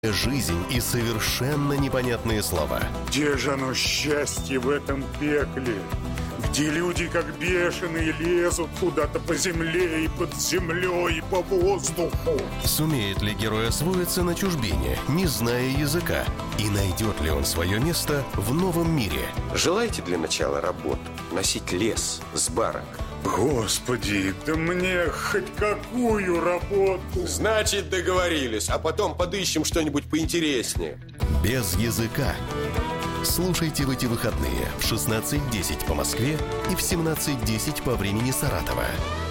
Жизнь и совершенно непонятные слова. Где же оно счастье в этом пекле? Где люди как бешеные лезут куда-то по земле и под землей, и по воздуху? Сумеет ли герой освоиться на чужбине, не зная языка? И найдет ли он свое место в новом мире? Желаете для начала работу? Носить лес с барок? Господи, да мне хоть какую работу. Значит, договорились, а потом подыщем что-нибудь поинтереснее. Без языка. Слушайте в эти выходные в 16:10 по Москве и в 17:10 по времени Саратова.